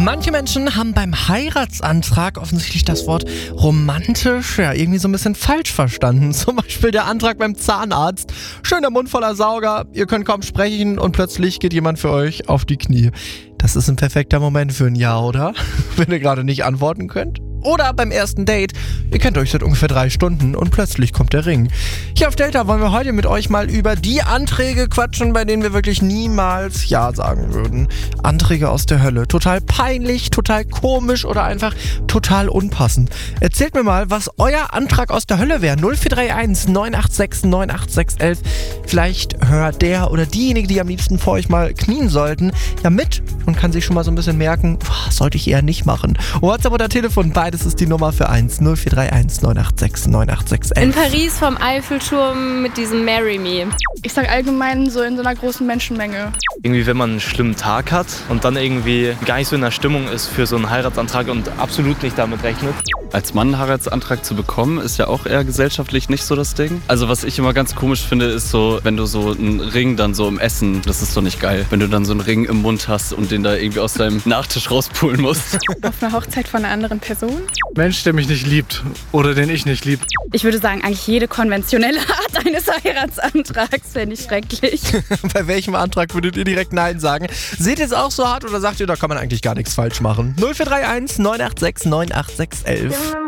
Manche Menschen haben beim Heiratsantrag offensichtlich das Wort romantisch irgendwie so ein bisschen falsch verstanden. Zum Beispiel der Antrag beim Zahnarzt. Schön der Mund voller Sauger, ihr könnt kaum sprechen und plötzlich geht jemand für euch auf die Knie. Das ist ein perfekter Moment für ein Ja, oder? Wenn ihr gerade nicht antworten könnt. Oder beim ersten Date. Ihr kennt euch seit ungefähr 3 Stunden und plötzlich kommt der Ring. Hier auf Delta wollen wir heute mit euch mal über die Anträge quatschen, bei denen wir wirklich niemals Ja sagen würden. Anträge aus der Hölle. Total peinlich, total komisch oder einfach total unpassend. Erzählt mir mal, was euer Antrag aus der Hölle wäre. 0431 986 98611. Vielleicht hört der oder diejenige, die am liebsten vor euch mal knien sollten, ja mit und kann sich schon mal so ein bisschen merken, sollte ich eher nicht machen. WhatsApp oder Telefon, beides ist die Nummer für 1 0431 986 98611. In Paris vom Eiffelturm mit diesem Marry Me. Ich sag allgemein so in so einer großen Menschenmenge. Irgendwie, wenn man einen schlimmen Tag hat und dann irgendwie gar nicht so in der Stimmung ist für so einen Heiratsantrag und absolut nicht damit rechnet. Als Mann einen Heiratsantrag zu bekommen, ist ja auch eher gesellschaftlich nicht so das Ding. Also was ich immer ganz komisch finde, ist so, wenn du so einen Ring dann so im Essen, das ist so nicht geil. Wenn du dann so einen Ring im Mund hast und den da irgendwie aus deinem Nachtisch rauspulen musst. Auf einer Hochzeit von einer anderen Person? Mensch, der mich nicht liebt oder den ich nicht lieb. Ich würde sagen, eigentlich jede konventionelle Art eines Heiratsantrags fände ich schrecklich. Bei welchem Antrag würdet ihr direkt Nein sagen? Seht ihr es auch so hart oder sagt ihr, da kann man eigentlich gar nichts falsch machen? 0431 986 98611.